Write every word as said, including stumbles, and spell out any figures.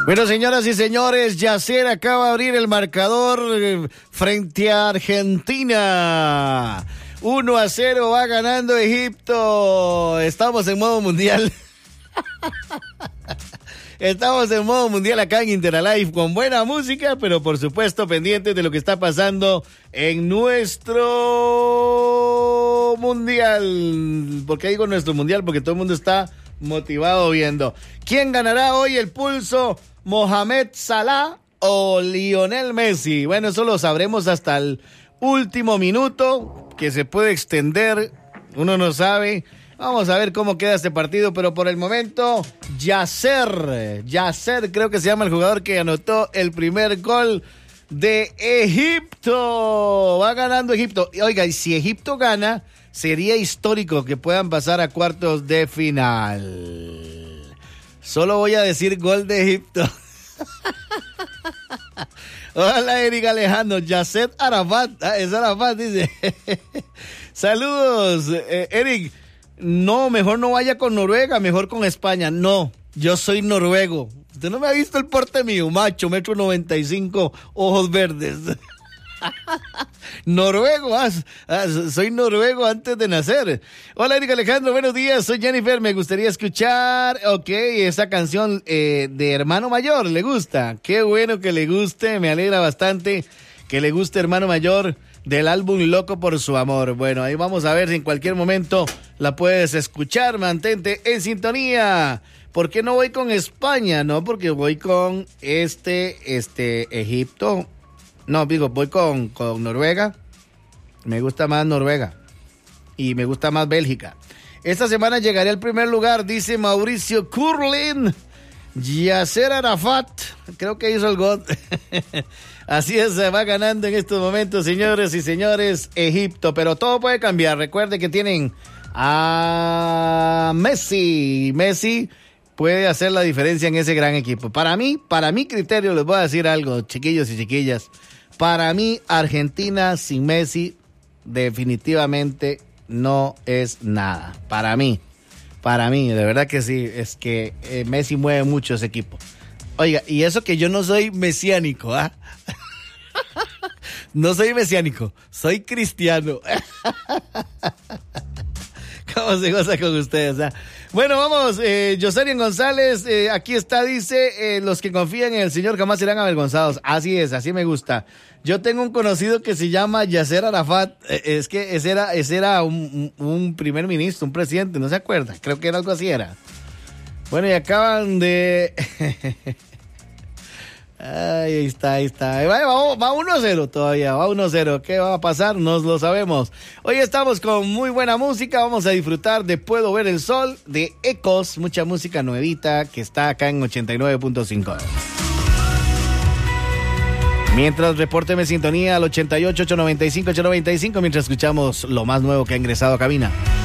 Bueno, señoras y señores, Yasser acaba de abrir el marcador frente a Argentina. uno a cero va ganando Egipto. Estamos en modo mundial. Estamos en modo mundial acá en Interalive con buena música, pero por supuesto pendientes de lo que está pasando en nuestro mundial. ¿Por qué digo nuestro mundial? Porque todo el mundo está motivado viendo. ¿Quién ganará hoy el pulso? ¿Mohamed Salah o Lionel Messi? Bueno, eso lo sabremos hasta el último minuto, que se puede extender, uno no sabe. Vamos a ver cómo queda este partido, pero por el momento, Yasser, Yasser creo que se llama el jugador que anotó el primer gol de Egipto. Va ganando Egipto. Oiga, y si Egipto gana, sería histórico que puedan pasar a cuartos de final. Solo voy a decir gol de Egipto. Hola, Eric Alejandro. Yasser Arafat. Ah, es Arafat, dice. Saludos, eh, Eric. No, mejor no vaya con Noruega, mejor con España. No, yo soy noruego. Usted no me ha visto el porte mío, macho, metro noventa y cinco, ojos verdes. Noruego, ah, ah, soy noruego antes de nacer. Hola, Eric Alejandro, buenos días, soy Jennifer, me gustaría escuchar, ok, esa canción eh, de Hermano Mayor, ¿le gusta? Qué bueno que le guste, me alegra bastante que le guste Hermano Mayor, del álbum Loco por su amor. Bueno, ahí vamos a ver si en cualquier momento la puedes escuchar, mantente en sintonía. ¿Por qué no voy con España? No, porque voy con este, este, Egipto. No, digo, voy con, con Noruega. Me gusta más Noruega. Y me gusta más Bélgica. Esta semana llegaré al primer lugar, dice Mauricio Curlin. Yasser Arafat, creo que hizo el gol. Así es, se va ganando en estos momentos, señores y señores, Egipto. Pero todo puede cambiar. Recuerde que tienen a Messi. Messi puede hacer la diferencia en ese gran equipo. Para mí, para mi criterio, les voy a decir algo, chiquillos y chiquillas. Para mí, Argentina sin Messi definitivamente no es nada. Para mí, para mí, de verdad que sí. Es que eh, Messi mueve mucho ese equipo. Oiga, y eso que yo no soy mesiánico, ¿ah? No soy mesiánico, soy cristiano. ¿Cómo se goza con ustedes? ¿Ah? Bueno, vamos, eh, Josarian González, eh, aquí está, dice, eh, los que confían en el Señor jamás serán avergonzados. Así es, así me gusta. Yo tengo un conocido que se llama Yasser Arafat, eh, es que ese era, ese era un, un primer ministro, un presidente, ¿no se acuerda? Creo que era algo así era. Bueno, y acaban de... Ay, ahí está, ahí está. Va, va, va uno a cero todavía, va uno a cero. ¿Qué va a pasar? No lo sabemos. Hoy estamos con muy buena música. Vamos a disfrutar de Puedo Ver el Sol, de Ecos. Mucha música nuevita que está acá en ochenta y nueve punto cinco. Mientras, repórteme sintonía al ochenta y ocho, ochocientos noventa y cinco, ochocientos noventa y cinco, mientras escuchamos lo más nuevo que ha ingresado a cabina.